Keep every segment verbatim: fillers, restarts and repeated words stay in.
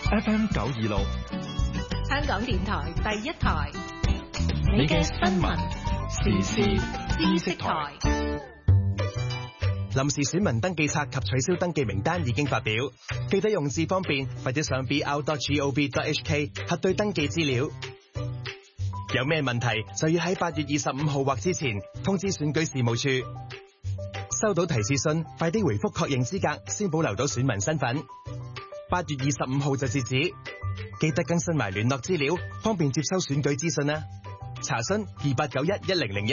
F M 九二六， 香港電台第一台， 你嘅新聞時事知識台。 臨時選民登記冊及取消登記名單已經發表，記得用字方便，或者上 b r dot gov dot h k 核對登記資料。有咩問題就要喺八月二十五號或之前通知選舉事務處。收到提示信，快啲回覆確認資格，先保留到選民身份。八月二十五號就截止，記得更新埋聯絡資料，方便接收選舉資訊啦。查詢二八九一一零零一。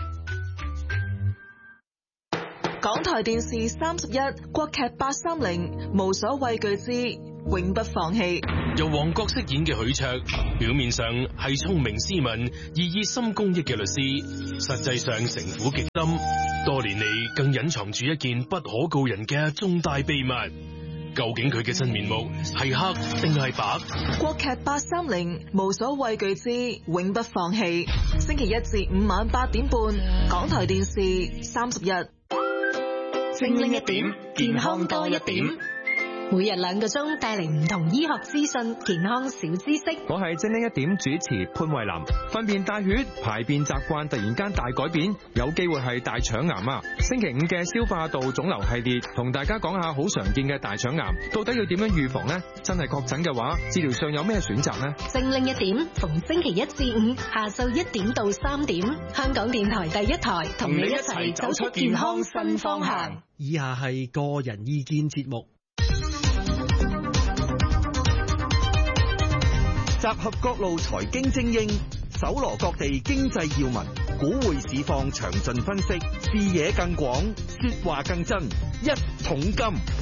港台電視三十一，國劇八三零，無所畏懼之永不放棄。 由王國飾演嘅許卓，表面上係聰明斯文、縈縈深公益嘅律師，實際上城府極深，多年嚟更隱藏住一件不可告人嘅重大秘密。究竟佢嘅真面目係黑定係白？ 國劇八三零，無所畏懼之永不放棄。星期一至五晚八點半，港台電視三十一。 精靈一點，健康多一點。 每日兩個鐘帶嚟唔同醫學資訊、健康小知識。 我係精靈一點主持潘慧琳。糞便帶血，排便習慣突然間大改變，有機會係大腸癌啊！星期五嘅消化道腫瘤系列，同大家講下好常見嘅大腸癌，到底要點樣預防呢？真係確診嘅話，治療上有咩選擇呢？ 精靈一點，逢星期一至五下晝一點到三點，香港電台第一台同你一齊走出健康新方向。 以下係個人意見節目。 集合各路財經精英，搜羅各地經濟要聞，股匯市況詳盡分析，視野更廣，說話更真。一桶金。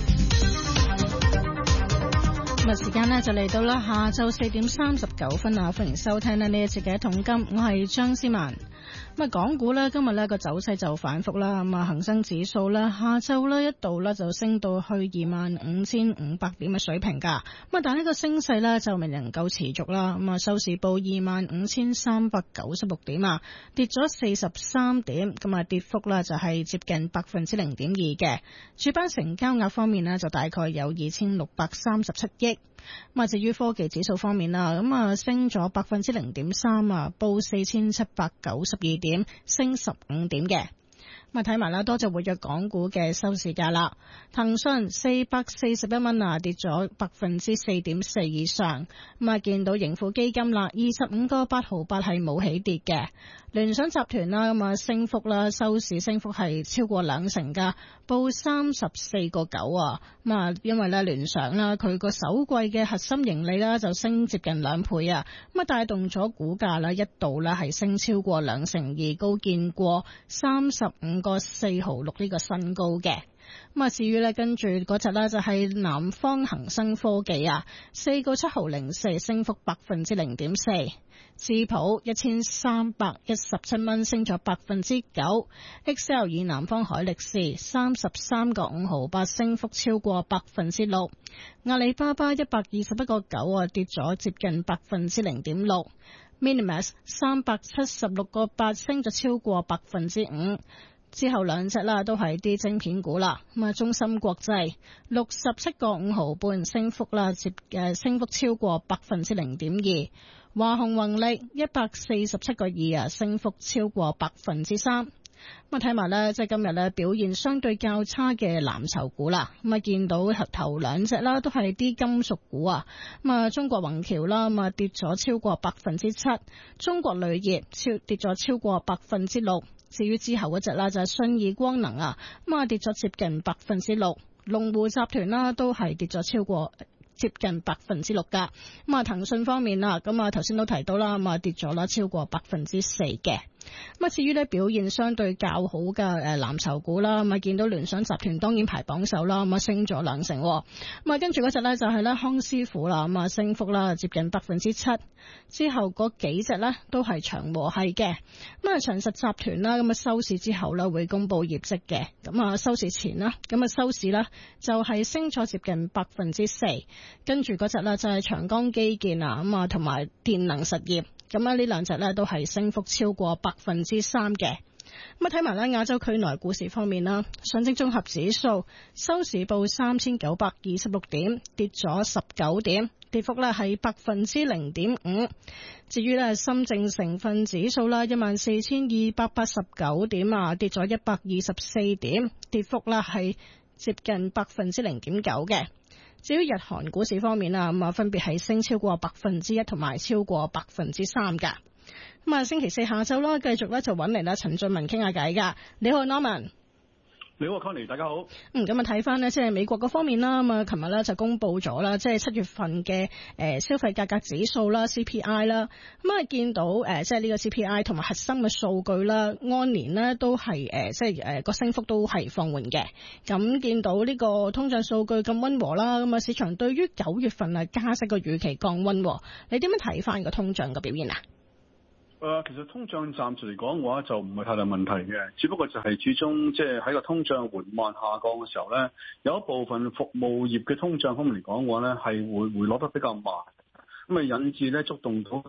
咁啊，時間呢就嚟到啦，下晝四點三十九分啊！歡迎收聽呢呢一節嘅一桶金，我係張思文。咁啊，港股呢今日呢個走勢就反覆啦，咁啊恒生指數呢下晝呢一度呢就升到去二萬五千五百點嘅水平噶，咁啊但係呢個升勢呢就未能夠持續啦，咁啊收市報二萬五千三百九十六點啊，跌咗四十三點，咁啊跌幅呢就係接近百分之零點二嘅。主板成交額方面呢就大概有二千六百三十七億。咁啊，至於科技指數方面啦，咁啊升咗百分之零點三啊，報四千七百九十二點，升十五點嘅。咁啊，睇埋啦，多隻活躍港股嘅收市價啦。騰訊四百四十一蚊啊，跌咗百分之四點四以上。咁啊，見到盈富基金啦，二十五個八毫八係冇起跌嘅。聯想集團啦，咁啊升幅啦，收市升幅係超過兩成噶，報三十四個九啊。咁啊，因為咧聯想啦，佢個首季嘅核心盈利啦就升接近兩倍啊，咁啊帶動咗股價啦一度啦係升超過兩成二，高見過三十五個四毫六呢個新高嘅。咁啊，至於咧跟住嗰隻咧就係南方恒生科技啊，四個七毫零四，升幅百分之零點四。智普一千三百一十七蚊，升咗百分之九。X L 以南方海力士三十三個五毫八，升幅超過百分之六。阿里巴巴一百二十一個九啊，跌咗接近百分之零點六。Minimax 三百七十六個八，升咗超過百分之五。之後兩隻啦都係啲晶片股啦，咁啊中芯國際六十七個五毫半，升幅啦接誒升幅超過百分之零點二。華虹宏力一百四十七個二啊，升幅超過百分之三。咁啊睇埋咧，即係今日咧表現相對較差嘅藍籌股啦。咁啊見到頭兩隻啦，都係啲金屬股啊。咁啊中國宏橋啦，咁啊跌咗超過百分之七。中國鋁業超跌咗超過百分之六。至於之後嗰隻啦，就係信義光能啊，咁啊跌咗接近百分之六。龍湖集團啦，都係跌咗超過接近百分之六噶。咁啊騰訊方面啦，咁啊頭先都提到啦，咁啊跌咗啦超過百分之四嘅。咁啊，至於咧表現相對較好嘅誒藍籌股啦，咁啊見到聯想集團當然排榜首啦，咁啊升咗兩成。咁啊跟住嗰隻咧就係咧康師傅啦，咁啊升幅啦接近百分之七。之後嗰幾隻咧都係長和系嘅。咁啊長實集團啦，咁啊收市之後咧會公布業績嘅。咁啊收市前啦，咁啊收市咧就係升咗接近百分之四。跟住嗰隻咧就係長江基建啊，咁啊同埋電能實業。咁啊呢兩隻咧都係升幅超過百分之三嘅。咁啊睇埋咧亞洲區內股市方面啦，上證綜合指數收市報三千九百二十六點，跌咗十九點， 跌幅咧係百分之零點五。至於咧深證成分指數啦，一萬四千二百八十九點啊，跌咗一百二十四點，跌幅咧係接近百分之零點九嘅。至於日韓股市方面啊，咁啊分別係升超過百分之一同埋超過百分之三噶。咁啊星期四下晝啦，繼續咧就揾嚟啦陳俊文傾下偈噶。你好 Norman。 你好 Connie， 大家好。 嗯，咁啊睇翻呢，即係美國嗰方面啦，咁啊，琴日咧就公布咗啦，即係七月份嘅誒消費價格指數啦 C P I 啦，咁啊見到誒即係呢個 C P I 同埋核心嘅數據啦，按年呢都係誒即係誒個升幅都係放緩嘅。咁見到呢個通脹數據咁溫和啦，咁啊市場對於九月份啊加息個預期降溫，你點樣睇翻個通脹嘅表現啊？ 誒、呃，其實通脹暫時嚟講嘅話就唔係太大問題嘅，只不過就係始終即係喺個通脹緩慢下降嘅時候咧，有一部分服務業嘅通脹方面嚟講嘅話咧係會回落得比較慢，咁啊引致咧觸動到。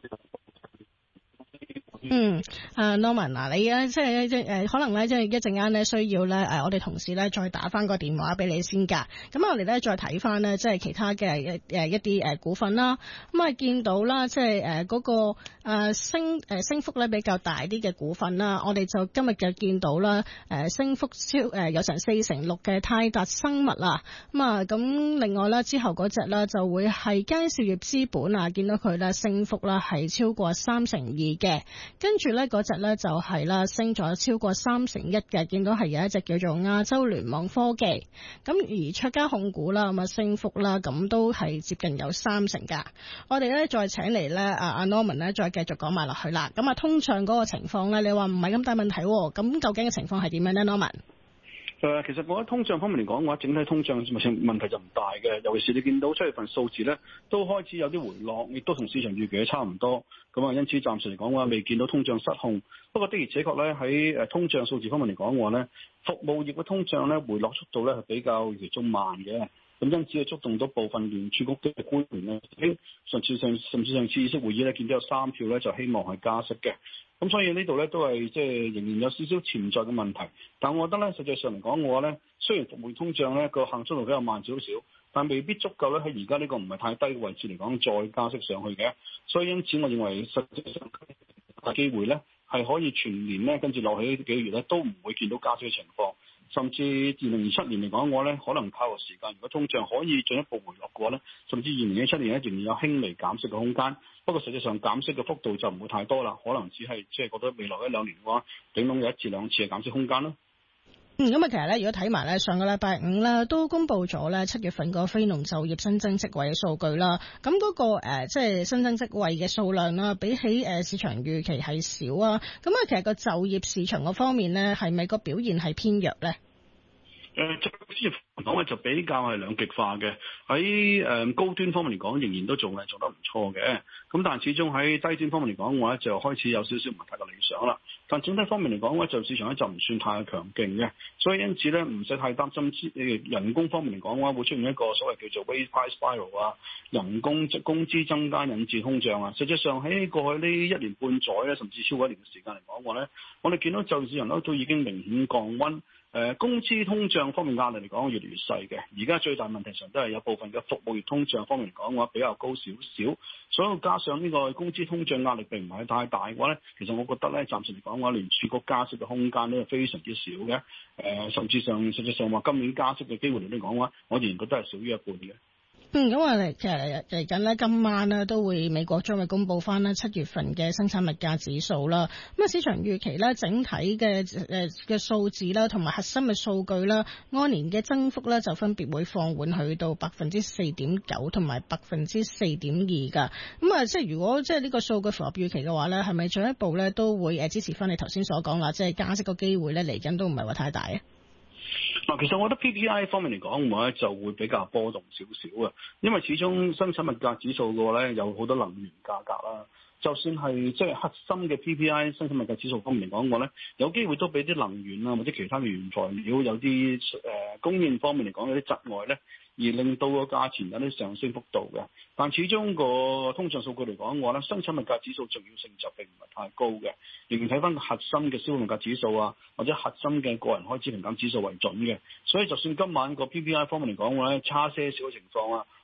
嗯，啊 Norman 嗱，你咧即係即係誒，可能咧即係一陣間咧需要咧誒，我哋同事咧再打翻個電話俾你先噶。咁我哋咧再睇翻咧即係其他嘅誒誒一啲誒股份啦。咁啊見到啦，即係誒嗰個誒升誒升幅咧比較大啲嘅股份啦。我哋就今日就見到啦，誒升幅超誒有成四成六嘅泰達生物啊。咁啊咁另外啦之後嗰隻咧就會係佳兆業資本啊，見到佢咧升幅啦係超過三成二嘅。跟住咧嗰隻咧就係啦，升咗超過三成一嘅，見到係有一隻叫做亞洲聯網科技，咁而卓家控股啦，咁啊升幅啦，咁都係接近有三成噶。我哋咧再請嚟咧阿阿 Norman 咧再繼續講埋落去啦。咁啊通脹嗰個情況咧，你話唔係咁大問題，咁究竟嘅情況係點樣咧 Norman？ 誒，其實我覺得通脹方面嚟講嘅話，整體通脹問題就唔大嘅，尤其是你見到七月份數字咧，都開始有啲回落，亦都同市場預期差唔多。咁啊，因此暫時嚟講嘅話，未見到通脹失控。不過的而且確咧，喺誒通脹數字方面嚟講嘅話咧，服務業嘅通脹咧回落速度咧係比較其中慢嘅。咁因此係觸動到部分聯儲局嘅官員咧，甚至上甚至上次議息會議咧，見到有三票咧就希望係加息嘅。咁所以呢度咧都係即係仍然有少少潛在嘅問題。但我覺得咧，實際上嚟講嘅話咧，雖然服務業通脹咧個行速度比較慢少少，但未必足夠咧喺而家呢個唔係太低嘅位置嚟講再加息上去嘅。所以因此我認為實際上大機會咧係可以全年咧跟住落去呢幾個月咧都唔會見到加息嘅情況。甚至二零二七年嚟講嘅話咧，可能靠個時間，如果通脹可以進一步回落嘅話咧，甚至二零二七年咧仍然有輕微減息嘅空間。不過實際上減息嘅幅度就唔會太多啦，可能只係即係覺得未來一兩年嘅話，頂籠有一至兩次嘅減息空間咯。 嗯，咁啊，其實咧，如果睇埋咧，上個禮拜五咧都公布咗咧七月份個非農就業新增職位嘅數據啦。咁嗰、那個誒，即係新增職位嘅數量啦，比起誒市場預期係少啊。咁啊，其實個就業市場嗰方面咧，係咪個表現係偏弱咧？ 誒，就業嚟講咧，就比較係兩極化嘅。喺誒高端方面嚟講，仍然都仲係做得唔錯嘅。咁但係始終喺低端方面嚟講嘅話，就開始有少少唔係太過理想啦。但整體方面嚟講嘅話，就市場咧就唔算太強勁嘅。所以因此咧，唔使太擔心。誒人工方面嚟講嘅話，會出現一個所謂叫做 wage price spiral 啊，人工即工資增加引致通脹啊。實際上喺過去呢一年半載咧，甚至超過一年嘅時間嚟講嘅話咧，我哋見到就業市場咧都已經明顯降溫。誒工資通脹方面壓力嚟講越嚟越細嘅，而家最大問題上都係有部分嘅服務業通脹方面嚟講嘅話比較高少少，所以加上呢個工資通脹壓力並唔係太大嘅話咧，其實我覺得咧暫時嚟講嘅話，聯儲局加息嘅空間咧係非常之少嘅。誒甚至上實際上話今年加息嘅機會嚟講嘅話，我仍然覺得係少於一半嘅。 嗯，咁啊，其實嚟緊咧，今晚咧都會美國將會公布翻咧七月份嘅生產物價指數啦。咁啊，市場預期咧整體嘅誒嘅數字啦，同埋核心嘅數據啦，按年嘅增幅咧就分別會放緩去到百分之四點九同埋百分之四點二噶。咁啊，即係如果即係呢個數據符合預期嘅話咧，係咪進一步咧都會誒支持翻你頭先所講啦，即係加息個機會咧嚟緊都唔係話太大啊？ 嗱，其實我覺得 P P I 方面嚟講嘅話咧，就會比較波動少少啊，因為始終生產物價指數嘅話咧，有好多能源價格啦。就算係即係核心嘅 P P I 生產物價指數方面嚟講嘅話咧，有機會都俾啲能源啊或者其他嘅原材料有啲誒、呃、供應方面嚟講有啲窒礙咧，而令到個價錢有啲上升幅度嘅。但始終個通脹數據嚟講嘅話咧，生產物價指數重要性就並唔係太高嘅，仍然睇翻核心嘅消費物價指數啊，或者核心嘅個人開支平減指數為準嘅。所以就算今晚個 P P I 方面嚟講嘅話咧，差些少嘅情況啊，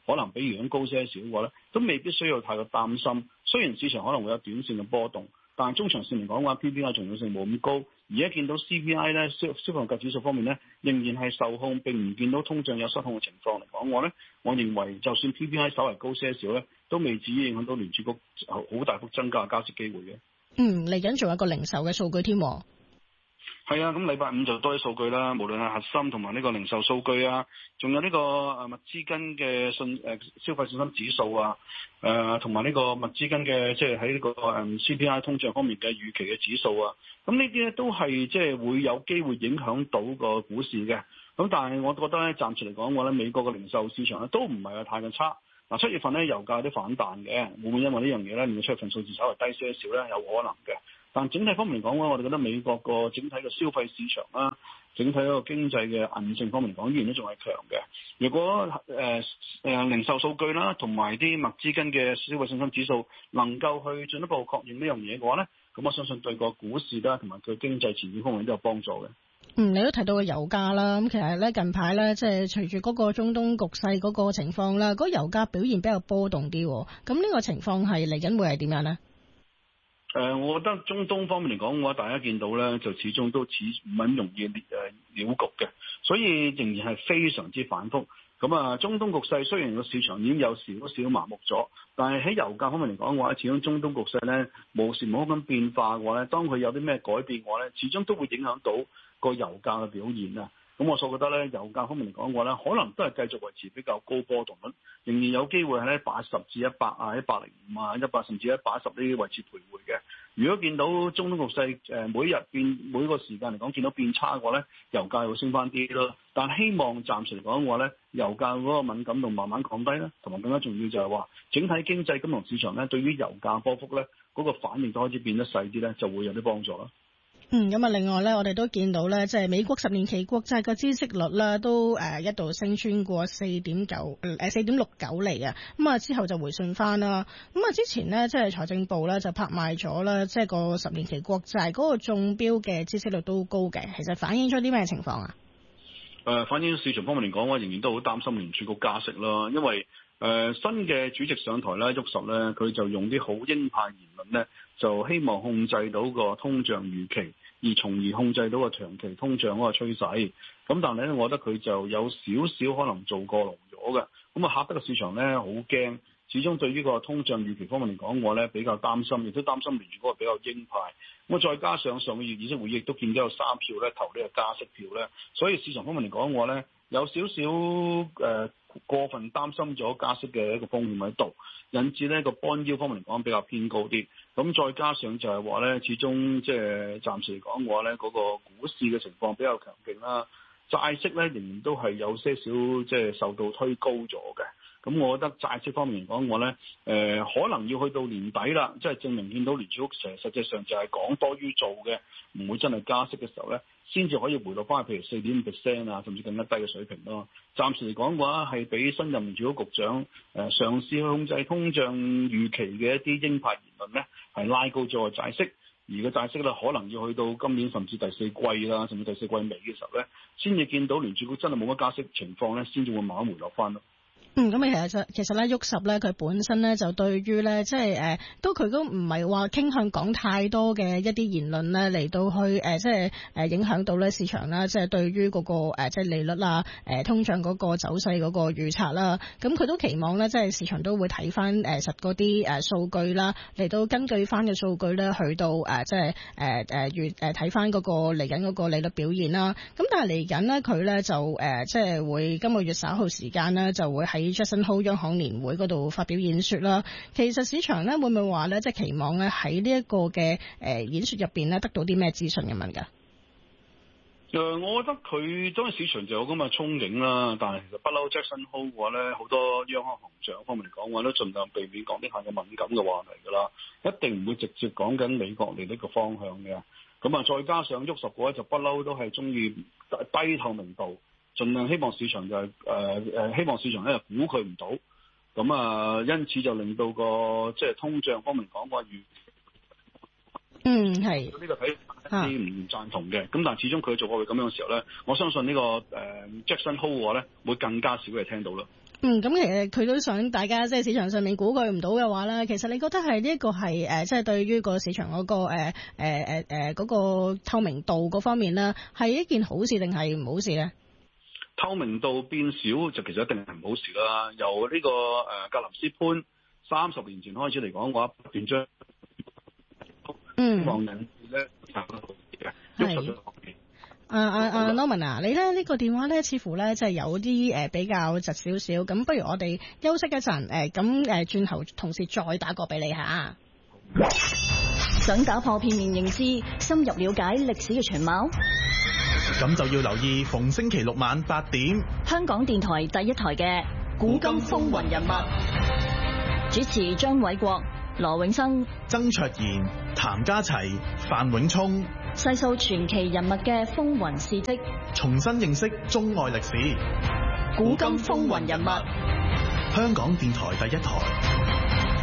可能比預期高些少嘅話咧，都未必需要太過擔心。雖然市場可能會有短線嘅波動，但係中長線嚟講嘅話 ，P P I 重要性冇咁高。而家見到 C P I 咧，消消費物價指數方面咧，仍然係受控，並唔見到通脹有失控嘅情況嚟講，我咧，我認為就算 P P I 稍為高些少咧，都未至於影響到聯儲局好大幅增加嘅加息機會嘅。 嗯，嚟緊仲有一個零售嘅數據添。 係啊，咁禮拜五就多啲數據啦，無論係核心同埋呢個零售數據啊，仲有呢個誒物資金嘅信誒消費信心指數啊，誒同埋呢個物資金嘅即係喺呢個誒 C P I 通脹方面嘅預期嘅指數啊，咁呢啲咧都係即係會有機會影響到個股市嘅。咁但係我覺得咧，暫時嚟講嘅話咧，美國嘅零售市場咧都唔係話太過差。嗱，七月份咧油價有啲反彈嘅，會唔會因為呢樣嘢咧令到七月份數字稍微低些少咧？有可能嘅。但整體方面嚟講咧，我哋覺得美國個整體嘅消費市場啦，整體一個經濟嘅韌性方面嚟講，依然都仲係強嘅。如果誒誒、呃、零售數據啦，同埋啲物資金嘅消費信心指數能夠去進一步確認呢樣嘢嘅話咧，咁我相信對個股市啦，同埋佢經濟前景方面都有幫助嘅。 嗯，你都提到個油價啦，咁其實咧近排咧即係隨住嗰個中東局勢嗰個情況啦，嗰、嗰個、油價表現比較波動啲，咁呢個情況係嚟緊會係點樣呢？ 誒、呃，我覺得中東方面嚟講嘅話，大家見到咧，就始終都似唔係咁容易誒擾局嘅，所以仍然係非常之反覆。咁啊，中東局勢雖然個市場已經有少少麻木咗，但係喺油價方面嚟講嘅話，始終中東局勢咧無時無刻咁變化嘅話咧，當佢有啲咩改變嘅話咧，始終都會影響到個油價嘅表現啊。咁我所覺得咧，油價方面嚟講嘅話咧，可能都係繼續維持比較高波動率，仍然有機會喺八十至一百啊、一百零五啊、一百甚至一百一十呢啲位置徘徊嘅。如果見到中東局勢誒每一日變每個時間嚟講見到變差嘅話咧，油價會升翻啲咯。但希望暫時嚟講嘅話咧，油價嗰個敏感度慢慢降低啦，同埋更加重要就係話整體經濟金融市場咧對於油價波幅咧嗰個反應都開始變得細啲咧，就會有啲幫助啦。 嗯，咁啊，另外咧，我哋都見到咧，即係美國十年期國債嘅孳息率咧，都誒一度升穿過四點九誒四點六九厘啊，咁啊之後就回順翻啦。咁啊之前呢，即係財政部咧就拍賣咗啦，即係個十年期國債嗰個中標嘅孳息率都高嘅，其實反映出啲咩情況啊？ 誒、呃，反映市場方面嚟講，我仍然都好擔心聯儲局加息啦，因為誒、呃、新嘅主席上台咧，沃什咧，佢就用啲好鷹派言論咧，就希望控制到個通脹預期。而從而控制到個長期通脹嗰個趨勢，咁但係咧，我覺得佢就有少少可能做過龍咗嘅，咁啊嚇得個市場咧好驚，始終對於個通脹預期方面嚟講，我咧比較擔心，亦都擔心聯儲嗰個比較鷹派。咁啊再加上上個月議息會議亦都見到有三票咧投呢個加息票咧，所以市場方面嚟講，我咧有少少誒、呃、過分擔心咗加息嘅一個風險喺度，引致呢個 bond yield方面嚟講比較偏高啲。咁再加上就係話咧，始終即係暫時嚟講嘅話咧，嗰個股市嘅情況比較強勁啦，債息咧仍然都係有些少即係受到推高咗嘅。咁我覺得債息方面嚟講，我咧誒可能要去到年底啦，即係證明見到聯儲局成實際上就係講多於做嘅，唔會真係加息嘅時候咧，先至可以回落翻去譬如四點五 percent 啊，甚至更加低嘅水平咯。暫時嚟講嘅話，係俾新任聯儲局局長誒嘗試去控制通脹預期嘅一啲鷹派言論咧，係拉高咗個債息，而個債息咧可能要去到今年甚至第四季啦，甚至第四季尾嘅時候咧，先至見到聯儲局真係冇乜加息情況咧，先至會慢慢回落翻咯。 嗯，咁啊，其實其實咧，沃什咧，佢本身咧就對於咧，即係誒，都佢都唔係話傾向講太多嘅一啲言論咧，嚟到去誒、呃，即係誒影響到咧市場啦，即係對於嗰、那個誒、呃，即係利率啊，誒、呃，通脹嗰個走勢嗰個預測啦。咁佢都期望咧，即係市場都會睇翻誒實嗰啲誒數據啦，嚟到根據翻嘅數據咧，去到誒、呃、即係誒誒預誒睇翻嗰個嚟緊嗰個利率表現啦。咁但係嚟緊咧，佢咧就誒、呃、即係會今個月稍後時間咧，就會喺喺 Jackson Hole 央行年會嗰度發表演說啦，其實市場咧會唔會話咧，即係期望咧喺呢一個嘅誒演說入邊咧得到啲咩資訊咁樣㗎？ 誒，我覺得佢當然市場就有咁嘅憧憬啦，但係其實不嬲 Jackson Hole 嘅話咧，好多央行行長方面嚟講嘅話，都盡量避免講啲太過敏感嘅話題㗎啦，一定唔會直接講緊美國利率嘅方向嘅。咁啊，再加上沃什嘅話就不嬲都係中意低透明度。盡量希望市場就係誒誒，希望市場咧估佢唔到，咁啊，因此就令到個即係通脹方面講話預， 嗯係呢個睇法啲唔贊同嘅，咁、啊、但係始終佢做過佢咁樣嘅時候咧，我相信呢、這個誒、呃、Jackson Hole 嘅話咧會更加少嘅聽到啦。 嗯，咁其實佢都想大家即係市場上面估佢唔到嘅話咧，其實你覺得係呢一個係誒，即係對於個市場嗰、嗰個誒誒誒誒嗰個透明度嗰方面咧，係一件好事定係唔好事咧？ 透明度變少就其實一定係唔好事啦。由呢、呢個誒、呃、格林斯潘三十年前開始嚟講嘅話，不斷將嗯放引咧係。 啊啊啊 Norman 啊，你咧呢、呢個電話咧，似乎咧即係有啲誒比較窒少少，咁不如我哋休息一陣，誒咁誒轉頭同時再打個俾你吓。 想打破片面認知，深入了解歷史嘅全貌， 咁就要留意逢星期六晚八點， 香港電台第一台嘅《古今風雲人物》，主持張偉國、羅永生、 曾卓賢、譚家齊、范永聰， 細數傳奇人物嘅風雲事蹟， 重新認識中外歷史。《 古今風雲人物》， 香港電台第一台。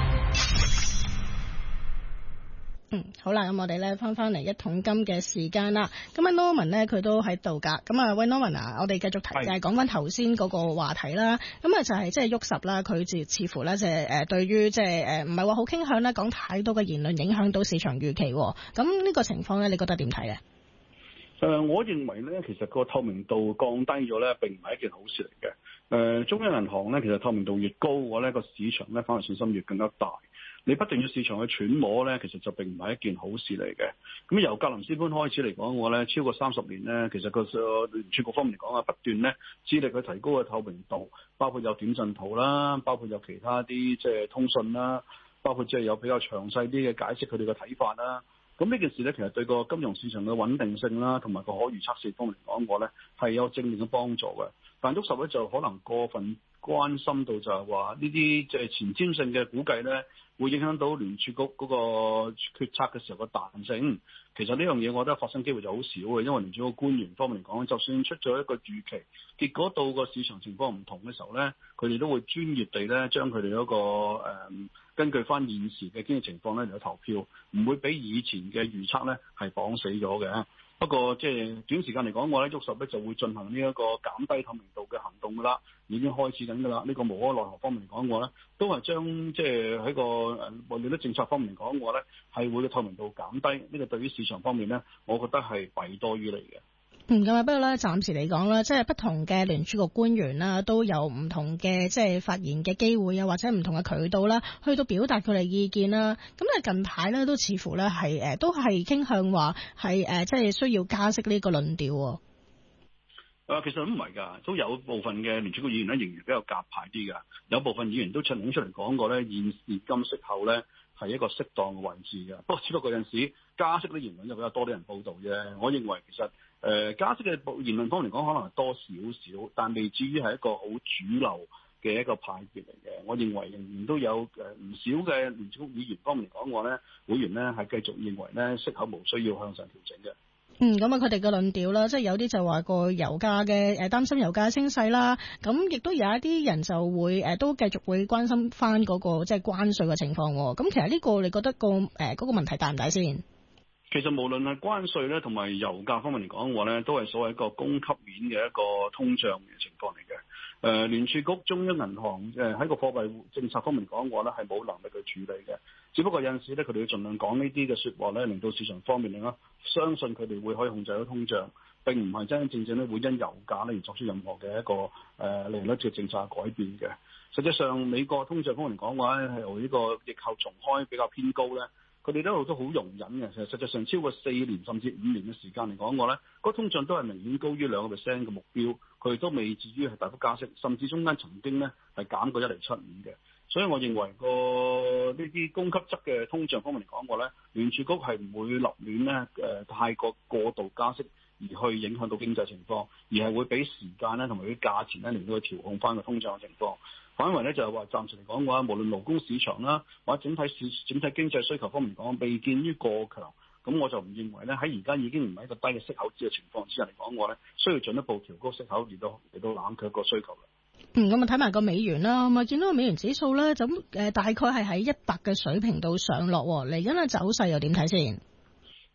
嗯，好啦，咁我哋咧翻翻嚟一桶金嘅時間啦。咁啊 Norman 咧佢都喺度噶。咁啊喂 Norman 啊，我哋繼續提就係講翻頭先嗰個話題啦。咁啊就係即係喐十啦，佢似似乎咧即係誒對於即係誒唔係話好傾向咧講太多嘅言論影響到市場預期。咁呢個情況咧，你覺得點睇咧？ 誒、呃，我認為咧，其實個透明度降低咗咧，並唔係一件好事嚟嘅。誒、呃，中央銀行咧，其實透明度越高嘅話咧，個市場咧反而信心越更加大。你不斷要市場去揣摩咧，其實就並唔係一件好事嚟嘅。咁由格林斯潘開始嚟講嘅話咧，超過三十年咧，其實個聯儲局方面嚟講啊，不斷咧致力去提高個透明度，包括有點陣圖啦，包括有其他啲即係通訊啦，包括即係有比較詳細啲嘅解釋佢哋嘅睇法啦。咁呢件事咧，其實對個金融市場嘅穩定性啦，同埋個可預測性方面嚟講，我咧係有正面嘅幫助嘅。但喐十咧就可能過分關心到就係話呢啲即係前瞻性嘅估計咧，會影響到聯儲局嗰個決策嘅時候嘅彈性。其實呢樣嘢我覺得發生機會就好少嘅，因為聯儲局官員方面嚟講，就算出咗一個預期，結果到個市場情況唔同嘅時候咧，佢哋都會專業地咧將佢哋嗰個誒、嗯、根據翻現時嘅經濟情況咧嚟去投票，唔會比以前嘅預測咧係綁死咗嘅。不過即係短時間嚟講，我咧喐十咧就會進行呢一個減低透明度嘅行動㗎啦，已經開始緊㗎啦。呢、這個無可奈何方面嚟講，我咧都係將即係喺個誒利率政策方面嚟講，我咧係會嘅透明度減低。呢、這個對於市場方面咧，我覺得係弊多於利嘅。 嗯，咁啊，不過咧，暫時嚟講啦，即係不同嘅聯儲局官員啦，都有唔同嘅即係發言嘅機會啊，或者唔同嘅渠道啦，去到表達佢哋意見啦。咁但係近排咧，都似乎咧係誒，都係傾向話係誒，即係需要加息呢個論調。 誒，其實都唔係㗎，都有部分嘅聯儲局議員咧，仍然比較鴿派啲㗎。有部分議員都出嚟出嚟講過咧，現現金息後咧係一個適當嘅位置嘅。不過只不過有陣時加息啲言論就比較多啲人報導啫。我認為其實誒、呃、加息嘅言論方面嚟講，可能係多少少，但未至於係一個好主流嘅一個派別嚟嘅。我認為仍然都有誒唔少嘅聯儲局議員方面嚟講嘅話咧，會員咧係繼續認為咧息口無需要向上調整嘅。 嗯，咁啊，佢哋嘅論調啦，即係有啲就話個油價嘅誒擔心油價升勢啦，咁亦都有一啲人就會誒都繼續會關心翻嗰個即係關稅嘅情況。咁其實呢個你覺得個誒嗰個問題大唔大先？ 其實無論係關稅咧，同埋油價方面嚟講嘅話咧，都係所謂一個供給面嘅一個通脹嘅情況嚟嘅。誒、呃，聯儲局、中央銀行誒喺個貨幣政策方面嚟講嘅話咧，係冇能力去處理嘅。只不過有陣時咧，佢哋要盡量講呢啲嘅説話咧，令到市場方面嚟講，相信佢哋會可以控制到通脹，並唔係真真正正咧會因油價咧而作出任何嘅一個誒、呃、利率嘅政策改變嘅。實際上，美國通脹方面嚟講嘅話咧，係由呢個疫後重開比較偏高咧。佢哋一路都好容忍嘅，其實實際上超過四年甚至五年嘅時間嚟講，我咧個通脹都係明顯高於兩個 percent 嘅目標，佢哋都未至於係大幅加息，甚至中間曾經咧係減過一厘七五嘅。所以我認為個呢啲供給側嘅通脹方面嚟講，我咧聯儲局係唔會立亂咧誒太過過度加息，而去影響到經濟情況，而係會俾時間咧同埋啲價錢咧嚟到去調控翻個通脹嘅情況。反為咧就係話，暫時嚟講嘅話，無論勞工市場啦，或者整體市整體經濟需求方面講，未見於過強，咁我就唔認為咧喺而家已經唔係一個低嘅息口之嘅情況之下嚟講嘅話咧，需要進一步調高息口嚟到嚟到冷卻個需求啦。 嗯，咁啊睇埋個美元啦，咁啊見到個美元指數咧，就誒大概係喺一百嘅水平度上落，嚟緊嘅走勢又點睇先？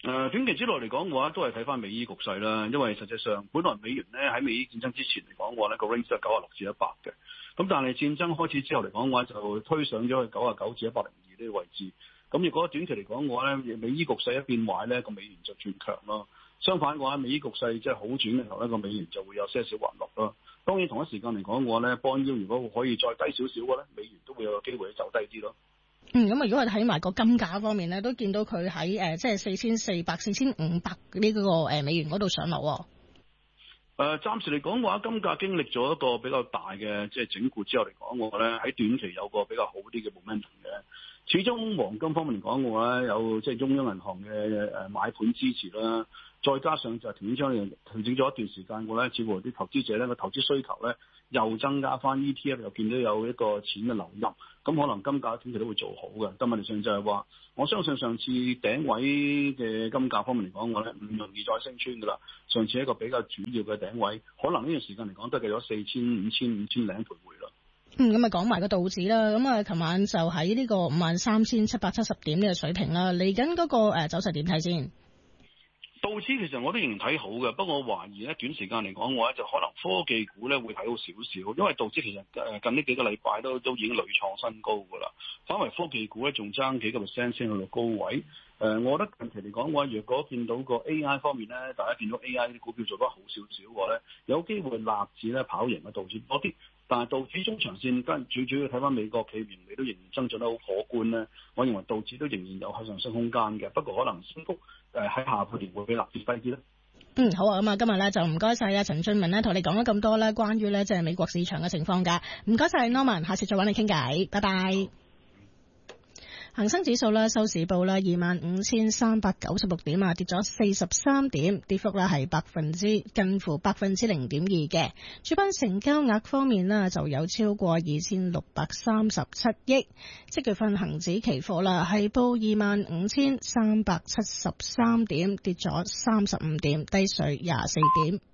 誒、呃、短期之內嚟講嘅話，都係睇翻美伊局勢啦。因為實際上，本來美元咧喺美伊戰爭之前嚟講嘅話咧，個 range 係九啊六至一百嘅。咁但係戰爭開始之後嚟講嘅話，就推上咗去九啊九至一百零二呢個位置。咁如果短期嚟講嘅話咧，美伊局勢一變壞咧，個美元就轉強咯。相反嘅話，美伊局勢即係好轉嘅時候咧，個美元就會有些少滑落咯。當然同一時間嚟講嘅話咧，邦腰如果可以再低少少嘅咧，美元都會有個機會走低啲咯。 嗯，咁啊，如果係睇埋個金價方面咧，都見到佢喺誒即係四千四百、四千五百呢個誒美元嗰度上落。誒、 呃，暫時嚟講嘅話，金價經歷咗一個比較大嘅即係整固之後嚟講，我咧喺短期有個比較好啲嘅 momentum 嘅。始終黃金方面嚟講嘅話，有即係中央銀行嘅誒買盤支持啦，再加上就係調整咗調整咗一段時間嘅咧，似乎啲投資者咧個投資需求咧又增加翻 E T F， 又見到有一個錢嘅流入，咁可能金價短期都會做好嘅。但問題上就係話，我相信上次頂位嘅金價方面嚟講嘅話咧，唔容易再升穿噶啦。上次一個比較主要嘅頂位，可能呢段時間嚟講都係計咗四千、五千、五千零徘徊啦。 嗯，咁啊講埋個道指啦，咁啊，琴晚就喺呢個五萬三千七百七十點呢個水平啦。嚟緊嗰個誒走勢點睇先？ 道指其實我都仍然睇好嘅，不過我懷疑咧短時間嚟講嘅話，就可能科技股咧會睇好少少，因為道指其實誒近呢幾個禮拜都都已經屢創新高噶啦，反為科技股咧仲爭幾個 percent 先去到高位。誒、呃，我覺得近期嚟講嘅話，若果見到個 A I 方面咧，大家見到 A I 啲股票做得好少少嘅話咧，有機會納指咧跑贏個道指多啲。但係道指中長線跟最主要睇翻美國企業盈利都仍然增長得好可觀咧，我認為道指都仍然有向上升空間嘅，不過可能升幅誒喺下半年會比納指低啲咧。 嗯，好啊，咁啊，今日咧就唔該晒啊陳俊文咧，同你講咗咁多咧，關於咧即係美國市場嘅情況㗎，唔該晒 Norman， 下次再揾你傾偈，拜拜。恒生指數咧收市報啦二萬五千三百九十六點啊，跌咗四十三點，跌幅咧係百分之近乎百分之零點二嘅。主板成交額方面呢，就有超過二千六百三十七億。即月份恒指期貨啦係報二萬五千三百七十三點，跌咗三十五點，低水廿四點。